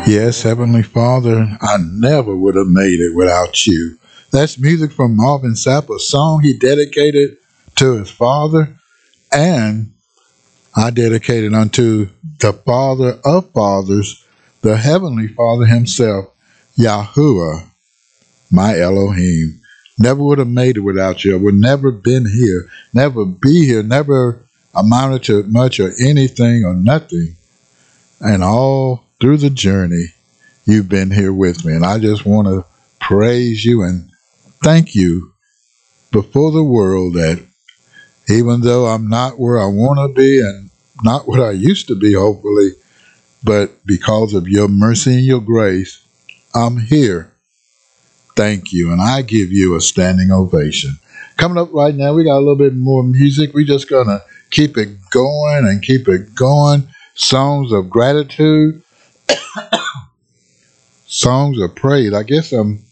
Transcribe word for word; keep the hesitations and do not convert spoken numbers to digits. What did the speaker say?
Yes, Heavenly Father, I never would have made it without you. That's music from Marvin Sapp, a song he dedicated to his father, and I dedicate it unto the Father of fathers, the Heavenly Father himself, Yahuwah, my Elohim. Never would have made it without you. I would never been here, never be here, never amounted to much or anything or nothing. And all through the journey, you've been here with me. And I just want to praise you and thank you before the world that even though I'm not where I want to be and not what I used to be, hopefully, but because of your mercy and your grace, I'm here. Thank you. And I give you a standing ovation. Coming up right now, we got a little bit more music. We're just going to keep it going and keep it going. Songs of gratitude, songs of praise. I guess I'm